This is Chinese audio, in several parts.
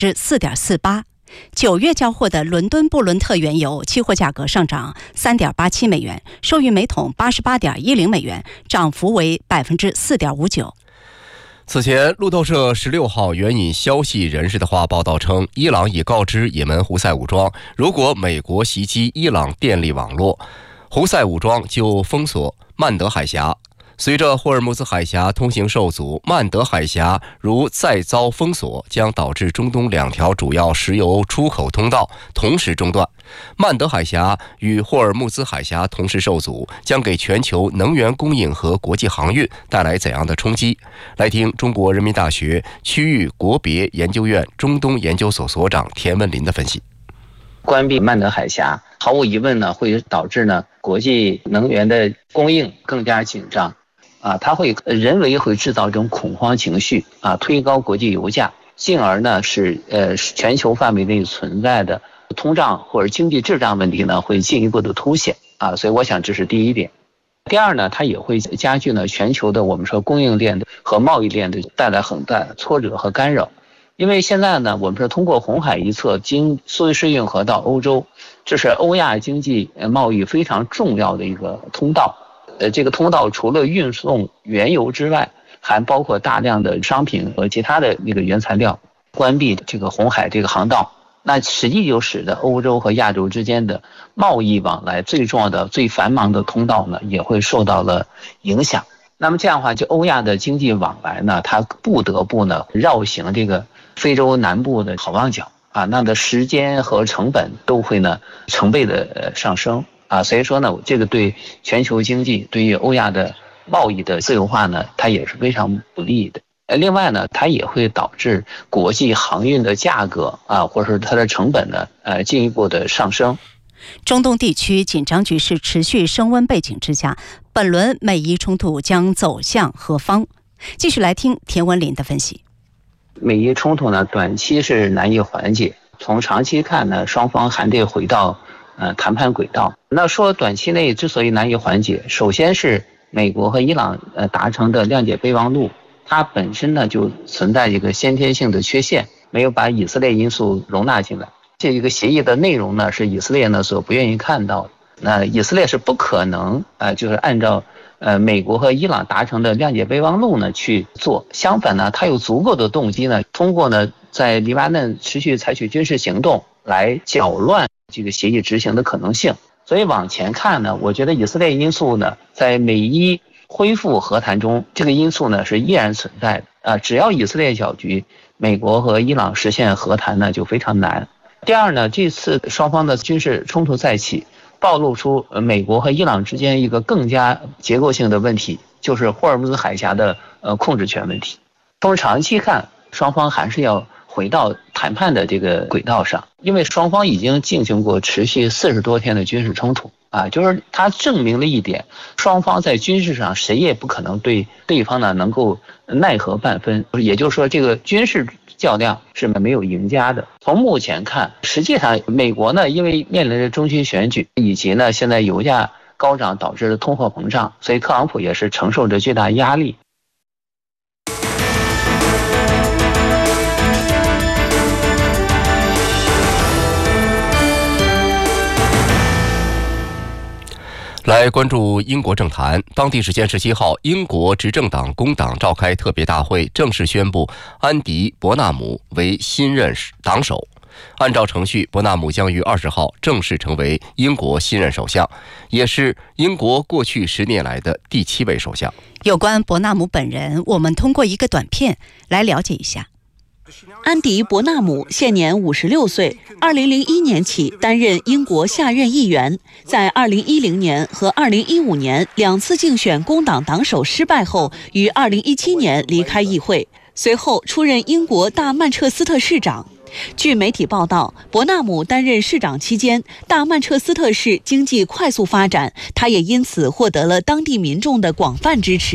4.48%。9月交货的伦敦布伦特原油期货价格上涨3.87美元，收于每桶88.10美元，涨幅为4.59%。 此前，路透社16号援引消息人士的话报道称，伊朗已告知也门胡塞武装，如果美国袭击伊朗电力网络，胡塞武装就封锁曼德海峡。随着霍尔木兹海峡通行受阻，曼德海峡如再遭封锁，将导致中东2条主要石油出口通道同时中断。曼德海峡与霍尔木兹海峡同时受阻，将给全球能源供应和国际航运带来怎样的冲击？来听中国人民大学区域国别研究院中东研究所所长田文林的分析。 关闭曼德海峡，毫无疑问呢，会导致国际能源的供应更加紧张。它会人为会制造这种恐慌情绪推高国际油价，进而呢使全球范围内存在的通胀或者经济滞胀问题呢会进一步的凸显所以我想这是第一点。第二呢，它也会加剧全球的我们说供应链和贸易链的带来很大的挫折和干扰。因为现在呢，我们说通过红海一侧经苏伊士运河到欧洲，这是欧亚经济贸易非常重要的一个通道。这个通道除了运送原油之外，还包括大量的商品和其他的原材料。关闭这个红海这个航道，那实际就使得欧洲和亚洲之间的贸易往来最重要的、最繁忙的通道呢，也会受到了影响。那么这样的话，就欧亚的经济往来呢，它不得不绕行这个非洲南部的好望角那的时间和成本都会成倍的上升。所以说呢，这个对全球经济、对于欧亚的贸易的自由化呢，它也是非常不利的。另外呢，它也会导致国际航运的价格或者是它的成本呢，进一步的上升。 中东地区紧张局势持续升温背景之下，本轮美伊冲突将走向何方？继续来听田文林的分析。 美伊冲突呢，短期是难以缓解，从长期看呢，双方还得回到谈判轨道。那说短期内之所以难以缓解，首先是美国和伊朗达成的谅解备忘录，它本身呢就存在一个先天性的缺陷，没有把以色列因素容纳进来。这一个协议的内容呢，是以色列呢所不愿意看到的。那以色列是不可能就是按照美国和伊朗达成的谅解备忘录呢去做。相反呢，它有足够的动机呢，通过在黎巴嫩持续采取军事行动来搅乱这个协议执行的可能性。所以往前看呢，我觉得以色列因素呢，在美伊恢复和谈中，这个因素呢是依然存在的只要以色列搅局，美国和伊朗实现和谈呢就非常难。第二呢，这次双方的军事冲突再起，暴露出美国和伊朗之间一个更加结构性的问题，就是霍尔木兹海峡的控制权问题。从长期看，双方还是要回到谈判的这个轨道上，因为双方已经进行过持续40多天的军事冲突就是它证明了一点，双方在军事上谁也不可能对对方呢能够奈何半分，也就是说这个军事较量是没有赢家的。从目前看，实际上美国呢，因为面临着中期选举，以及呢现在油价高涨导致的通货膨胀，所以特朗普也是承受着巨大压力。 来关注英国政坛，当地时间17号，英国执政党工党召开特别大会，正式宣布安迪·伯纳姆为新任党首。按照程序，伯纳姆将于20号正式成为英国新任首相，也是英国过去10年来的第7位首相。 有关伯纳姆本人，我们通过一个短片来了解一下。 安迪·伯纳姆现年56岁，2001年起担任英国下院议员，在2010年和2015年2次竞选工党党首失败后，于2017年离开议会，随后出任英国大曼彻斯特市长。据媒体报道，伯纳姆担任市长期间，大曼彻斯特市经济快速发展，他也因此获得了当地民众的广泛支持。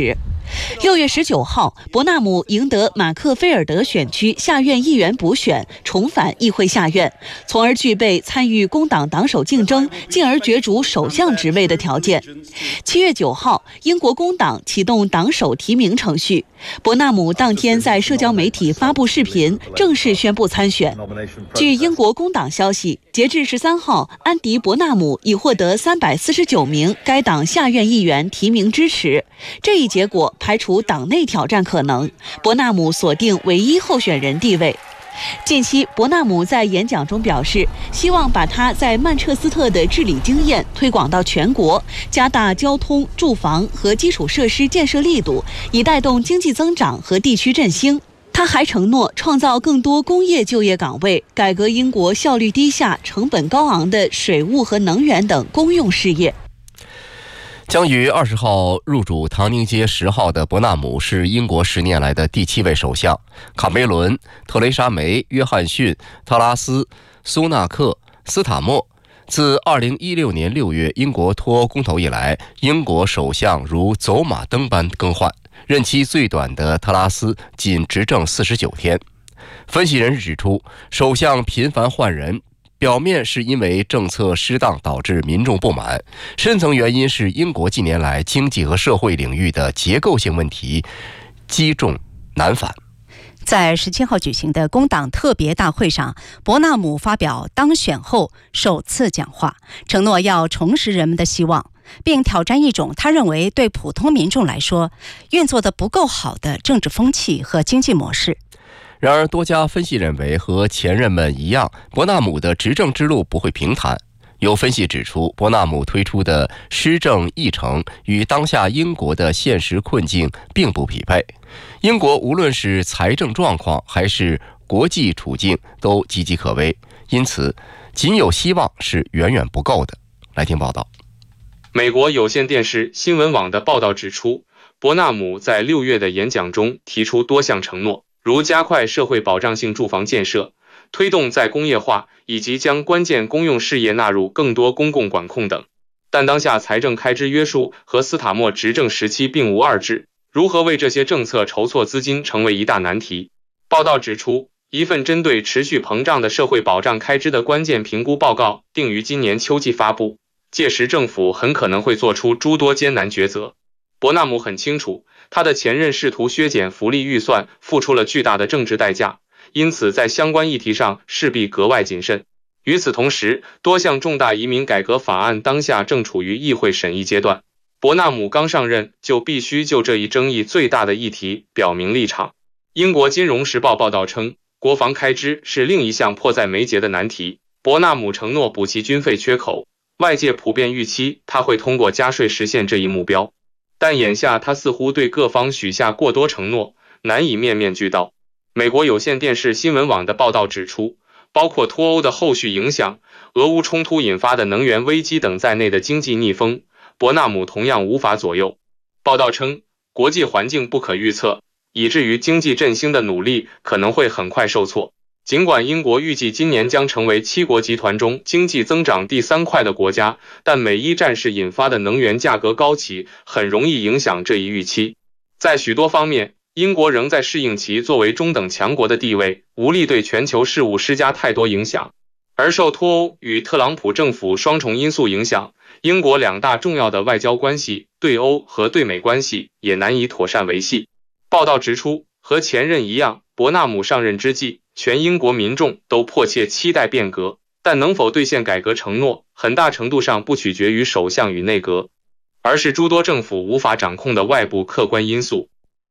6月19号，伯纳姆赢得马克菲尔德选区下院议员补选，重返议会下院，从而具备参与工党党首竞争，进而角逐首相职位的条件。7月9号，英国工党启动党首提名程序，伯纳姆当天在社交媒体发布视频，正式宣布参选。据英国工党消息，截至13号，安迪·伯纳姆已获得349名该党下院议员提名支持。这一结果排除党内挑战可能，伯纳姆锁定唯一候选人地位。近期，伯纳姆在演讲中表示，希望把他在曼彻斯特的治理经验推广到全国，加大交通、住房和基础设施建设力度，以带动经济增长和地区振兴。他还承诺创造更多工业就业岗位，改革英国效率低下、成本高昂的水务和能源等公用事业。 将于20号入主唐宁街10号的伯纳姆是英国10年来的第7位首相。卡梅伦、特蕾莎梅、约翰逊、特拉斯、苏纳克、斯塔默。自2016年6月英国脱欧公投以来，英国首相如走马灯般更换，任期最短的特拉斯仅执政49天。分析人士指出，首相频繁换人，表面是因为政策失当导致民众不满，深层原因是英国近年来经济和社会领域的结构性问题积重难返。 在17号举行的工党特别大会上，伯纳姆发表当选后首次讲话，承诺要重拾人们的希望，并挑战一种他认为对普通民众来说运作得不够好的政治风气和经济模式。 然而，多家分析认为，和前任们一样，伯纳姆的执政之路不会平坦。有分析指出，伯纳姆推出的施政议程与当下英国的现实困境并不匹配。英国无论是财政状况还是国际处境都岌岌可危，因此仅有希望是远远不够的。来听报道。 美国有线电视新闻网的报道指出，伯纳姆在6月的演讲中提出多项承诺，如加快社会保障性住房建设、推动再工业化以及将关键公用事业纳入更多公共管控等。但当下财政开支约束和斯塔默执政时期并无二致，如何为这些政策筹措资金成为一大难题。报道指出，一份针对持续膨胀的社会保障开支的关键评估报告定于今年秋季发布，届时政府很可能会做出诸多艰难抉择。伯纳姆很清楚，他的前任试图削减福利预算，付出了巨大的政治代价，因此在相关议题上势必格外谨慎。与此同时，多项重大移民改革法案当下正处于议会审议阶段，伯纳姆刚上任就必须就这一争议最大的议题表明立场。英国金融时报报道称，国防开支是另一项迫在眉睫的难题，伯纳姆承诺补齐军费缺口，外界普遍预期他会通过加税实现这一目标。但眼下他似乎对各方许下过多承诺，难以面面俱到。美国有线电视新闻网的报道指出，包括脱欧的后续影响、俄乌冲突引发的能源危机等在内的经济逆风，伯纳姆同样无法左右。报道称，国际环境不可预测，以至于经济振兴的努力可能会很快受挫。尽管英国预计今年将成为7国集团中经济增长第3快的国家，但美伊战事引发的能源价格高企很容易影响这一预期。在许多方面，英国仍在适应其作为中等强国的地位，无力对全球事务施加太多影响。而受脱欧与特朗普政府双重因素影响，英国2大重要的外交关系，对欧和对美关系也难以妥善维系。报道指出，和前任一样，伯纳姆上任之际，全英国民众都迫切期待变革，但能否兑现改革承诺，很大程度上不取决于首相与内阁，而是诸多政府无法掌控的外部客观因素。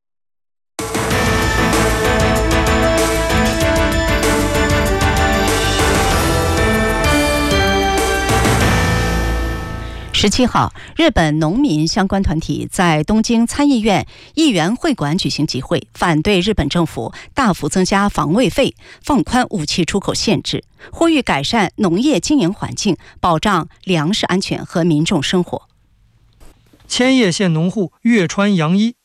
17号，日本农民相关团体在东京参议院议员会馆举行集会，反对日本政府大幅增加防卫费、放宽武器出口限制，呼吁改善农业经营环境，保障粮食安全和民众生活。 千叶县农户月川洋一，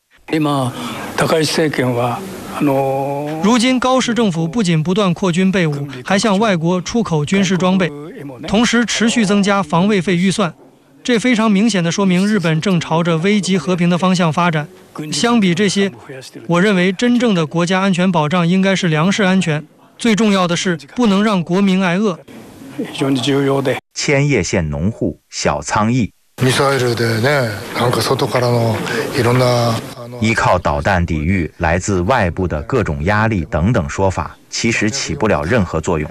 如今高市政府不仅不断扩军备武，还向外国出口军事装备，同时持续增加防卫费预算。 这非常明显地说明日本正朝着危机和平的方向发展。相比这些，我认为真正的国家安全保障应该是粮食安全，最重要的是不能让国民挨饿。 千叶县农户小仓义，依靠导弹抵御来自外部的各种压力等等说法，其实起不了任何作用。